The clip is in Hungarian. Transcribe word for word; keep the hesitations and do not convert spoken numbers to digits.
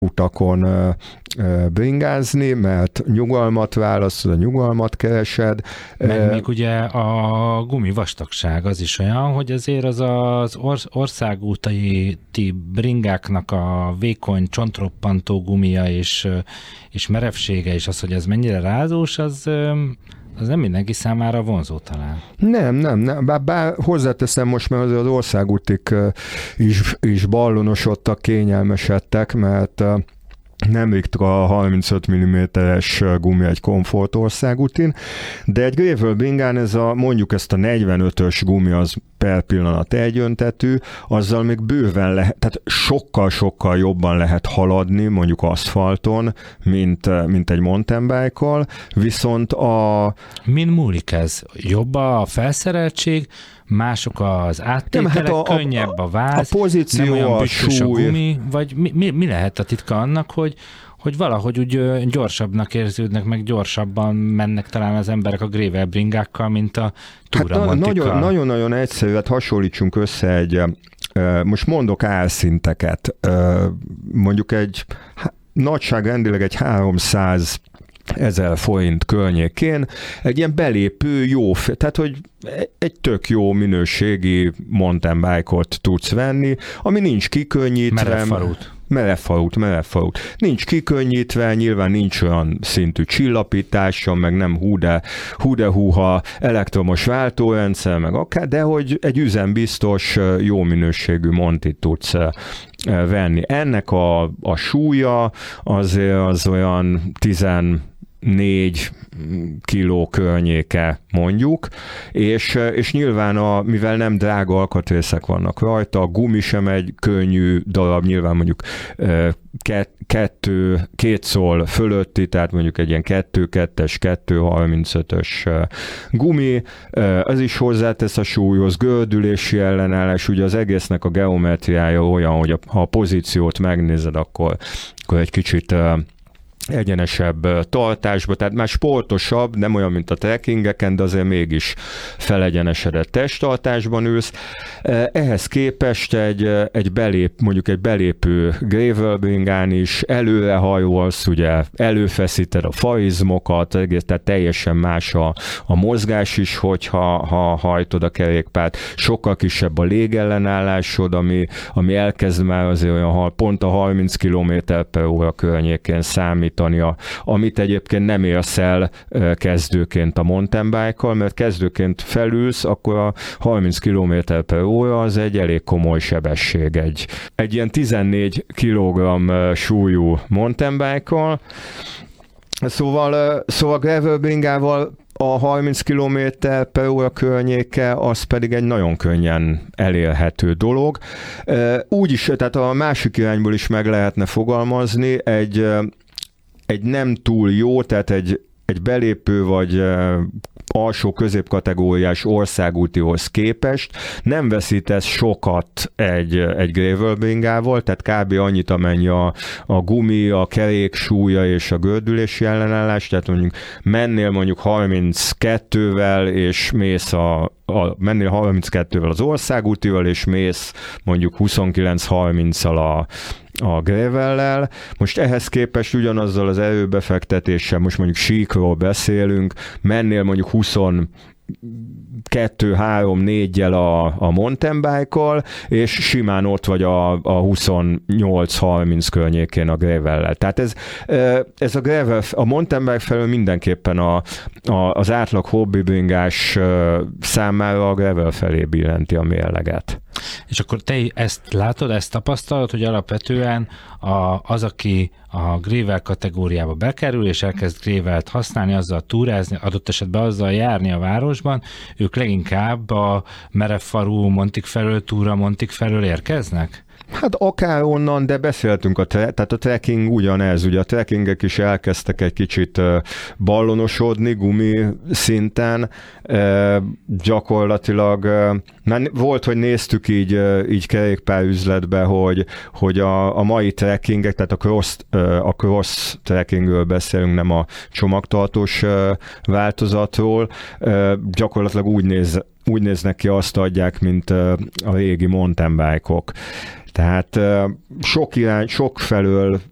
utakon bringázni, mert nyugalmat választod, a nyugalmat keresed. Meg még ugye a gumi vastagság az is olyan, hogy azért az az or- országútai bringáknak a vékony, csontroppantó gumia és, és merevsége, és az, hogy ez mennyire rázós, az... az nem mindenki számára vonzó talán. Nem, nem, nem. Bár, bár hozzáteszem most, mert az országútik is, is ballonosodtak, kényelmesedtek, mert nem ritka a harmincöt milliméteres gumi egy komfort országútin, de egy gravel bringán ez a, mondjuk ezt a negyvenötös gumi az per pillanat egyöntetű, azzal még bőven lehet, tehát sokkal-sokkal jobban lehet haladni, mondjuk aszfalton, mint, mint egy mountain bike-kal, viszont a... Min múlik ez? Jobb a felszereltség, mások az áttételek, hát a, könnyebb a váz, a pozíció, nem olyan a bütykös a súly. gumi, vagy mi, mi, mi lehet a titka annak, hogy hogy valahogy úgy gyorsabbnak érződnek, meg gyorsabban mennek talán az emberek a gravel bringákkal, mint a túramontikkal. Hát na, nagyon-nagyon egyszerű, hát hasonlítsunk össze egy, most mondok árszinteket, mondjuk egy nagyságrendileg egy háromszáz ezer forint környékén, egy ilyen belépő jó, tehát hogy egy tök jó minőségi mountain bike-ot tudsz venni, ami nincs kikönnyítve. Merevfarút. Merevfarút, merevfarút. Nincs kikönnyítve, nyilván nincs olyan szintű csillapítása, meg nem hú-de, hú-de-húha elektromos váltórendszer, meg akár, de hogy egy üzembiztos, jó minőségű montit tudsz venni. Ennek a, a súlya azért az olyan tizennégy kiló környéke mondjuk, és, és nyilván a, mivel nem drága alkatrészek vannak rajta, a gumi sem egy könnyű darab, nyilván mondjuk kettő, két szól fölötti, tehát mondjuk egy ilyen kettő kettes, kettő harmincötös gumi, az is hozzátesz a súlyhoz, gördülési ellenállás, ugye az egésznek a geometriája olyan, hogy a, ha a pozíciót megnézed, akkor, akkor egy kicsit egyenesebb tartásba, tehát már sportosabb, nem olyan, mint a trekkingeken, de azért mégis felegyenesedett testtartásban ülsz. Ehhez képest egy, egy belép, mondjuk egy belépő gravel bringán is előrehajolsz, ugye előfeszíted a faizmokat, tehát teljesen más a, a mozgás is, hogyha ha hajtod a kerékpárt, sokkal kisebb a légellenállásod, ami, ami elkezd már azért olyan pont a harminc kilométer per óra környékén számít, amit egyébként nem érsz el kezdőként a mountain bike-kal, mert kezdőként felülsz, akkor a harminc kilométer per óra az egy elég komoly sebesség. Egy, egy ilyen tizennégy kilogramm súlyú mountain bike-kal. Szóval, szóval gravel bringával a harminc kilométer per óra környéke, az pedig egy nagyon könnyen elérhető dolog. Úgy is, tehát a másik irányból is meg lehetne fogalmazni, egy egy nem túl jó, tehát egy, egy belépő vagy uh, alsó középkategóriás országútihoz képest nem veszítesz sokat egy, egy gravel bringával, tehát kb. Annyit, amennyi a, a gumi, a kerék súlya és a gördülési ellenállás, tehát mondjuk mennél mondjuk harminckettővel, és mész a, a mennél harminckettővel az országútival, és mész mondjuk huszonkilenc harminccal a a gravellel. Most ehhez képest ugyanazzal az erőbefektetéssel, most mondjuk síkról beszélünk, mennél mondjuk huszonkettő három négyel a, a mountain bike-kal, és simán ott vagy a, a huszonnyolc harminc környékén a gravellel. Tehát ez, ez a gravel, a mountain bike felől mindenképpen a, a, az átlag hobbibringás számára a gravel felé billenti a mérleget. És akkor te ezt látod, ezt tapasztalod, hogy alapvetően a, az, aki a gravel kategóriába bekerül, és elkezd gravelt használni, azzal túrázni, adott esetben azzal járni a városban, ők leginkább a merevfarú montik felől, túra montik felől érkeznek? Hát akár onnan, de beszéltünk a, tre- tehát a trekking ugyanez, ugye a trekkingek is elkezdtek egy kicsit ballonosodni gumi szinten, gyakorlatilag már volt, hogy néztük így, így kerékpárüzletbe, hogy, hogy a, a mai trekkingek, tehát a cross, a cross trekkingről beszélünk, nem a csomagtartós változatról, gyakorlatilag úgy néz, úgy néznek ki, azt adják, mint a régi mountain bike-ok. Tehát sok irány, sok felől